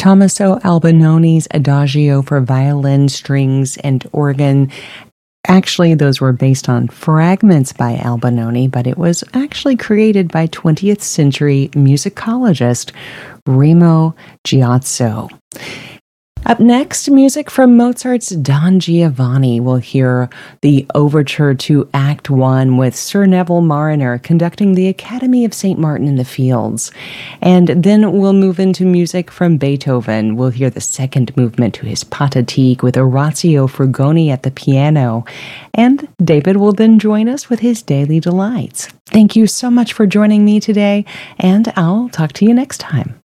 Tommaso Albinoni's Adagio for violin, strings, and organ. Actually, those were based on fragments by Albinoni, but it was actually created by 20th century musicologist Remo Giazzo. Up next, music from Mozart's Don Giovanni. We'll hear the overture to Act One with Sir Neville Marriner conducting the Academy of St. Martin in the Fields. And then we'll move into music from Beethoven. We'll hear the second movement to his Pathetique with Orazio Frugoni at the piano. And David will then join us with his Daily Delights. Thank you so much for joining me today, and I'll talk to you next time.